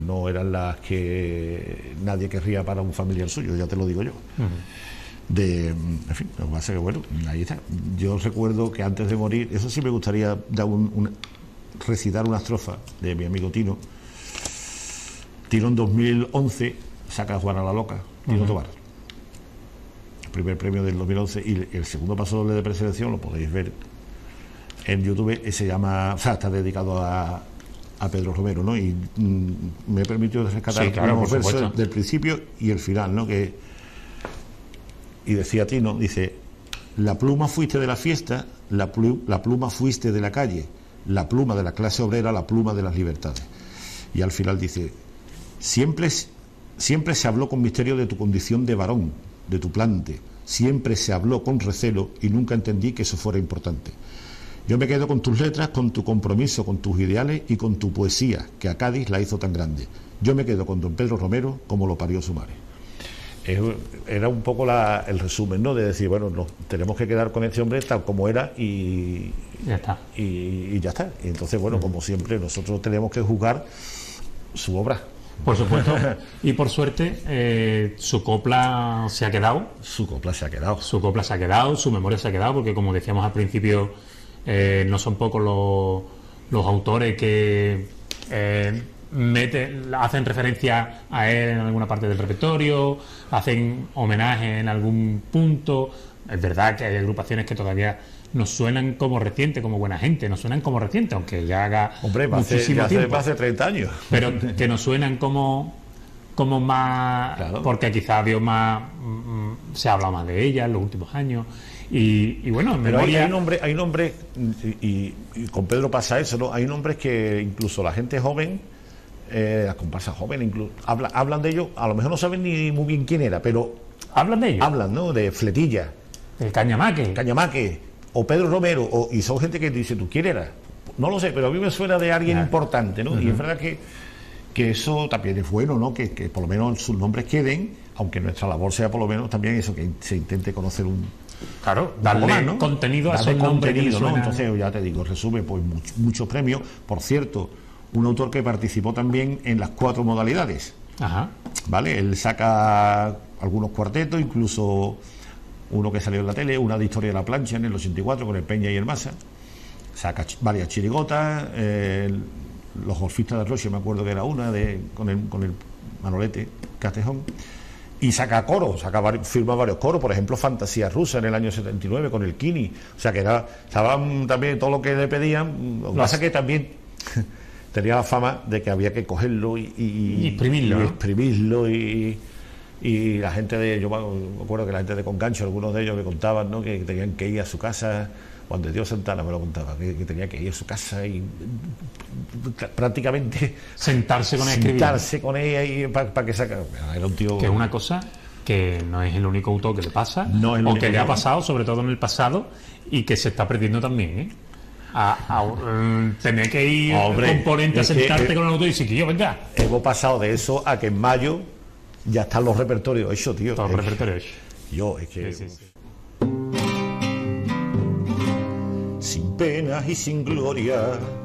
No eran las que nadie querría para un familiar suyo, ya te lo digo yo. En fin, lo que pasa es que, bueno, ahí está. Yo recuerdo que antes de morir, eso sí me gustaría dar recitar una estrofa de mi amigo Tino. Tino en 2011 saca a Juana la Loca, Tino Tobar. El primer premio del 2011 y el segundo paso doble de preselección, lo podéis ver en YouTube, se llama, o sea, está dedicado a Pedro Romero, ¿no? Y me he permitido rescatar unos versos del principio y el final, ¿no? Y decía Tino, dice: la pluma fuiste de la fiesta, la pluma fuiste de la calle, la pluma de la clase obrera, la pluma de las libertades. Y al final dice: siempre se habló con misterio de tu condición de varón, de tu plante, siempre se habló con recelo y nunca entendí que eso fuera importante. Yo me quedo con tus letras, con tu compromiso, con tus ideales y con tu poesía, que a Cádiz la hizo tan grande. Yo me quedo con don Pedro Romero como lo parió su madre. Era un poco el resumen, ¿no? De decir, bueno, nos tenemos que quedar con este hombre tal como era y ya está. Y ya está. Y entonces, bueno, como siempre, nosotros tenemos que juzgar su obra. Por supuesto. Y por suerte, su copla se ha quedado. Su copla se ha quedado. Su copla se ha quedado, su memoria se ha quedado, porque como decíamos al principio, no son pocos los autores que hacen referencia a él en alguna parte del repertorio, hacen homenaje en algún punto. Es verdad que hay agrupaciones que todavía nos suenan como reciente, como Buena Gente, nos suenan como reciente, aunque ya haga muchísimo tiempo. Hace 30 años. Pero que nos suenan como más, claro, porque quizás ha habido más, se ha hablado más de ella en los últimos años. Y bueno, en memoria... hay nombres y con Pedro pasa eso, ¿no? Hay nombres que incluso la gente joven, las comparsas jóvenes, incluso hablan de ellos, a lo mejor no saben ni muy bien quién era, pero hablan de ellos. Hablan, ¿no? De Fletilla, el Cañamaque, o Pedro Romero, y son gente que dice, ¿tú quién eras? No lo sé, pero a mí me suena de alguien importante, ¿no? Y es verdad que eso también es bueno, ¿no? Que por lo menos sus nombres queden, aunque nuestra labor sea por lo menos también eso, que se intente conocer darle más, ¿no? contenido a esos nombres, ¿no? Entonces, ya te digo, resume pues muchos premios. Por cierto, un autor que participó también en las 4 modalidades. Ajá. ¿Vale? Él saca algunos cuartetos, incluso uno que salió en la tele, una de Historia de la Plancha en el 84 con el Peña y el Massa. Saca varias chirigotas, los golfistas de Roche, me acuerdo que era una, con el Manolete Castejón. Y saca coros, firma varios coros, por ejemplo Fantasía Rusa en el año 79 con el Kini. O sea que estaban también todo lo que le pedían. Lo que pasa es que también tenía la fama de que había que cogerlo y exprimirlo y la gente yo me acuerdo que la gente de Congancho, algunos de ellos me contaban, ¿no? Que tenían que ir a su casa. Juan de Dios Santana me lo contaba, que tenía que ir a su casa y prácticamente sentarse con ella y para que sacara. Era un tío que es una cosa que no es el único autor que le pasa, o que le ha pasado, sobre todo en el pasado, y que se está perdiendo también, ¿eh? Tener que ir componente a sentarte con el autor y decir que yo venga. Hemos pasado de eso a que en mayo ya están los repertorios hechos, tío. Todos los repertorios hechos. Es que... Sí. Sin penas y sin gloria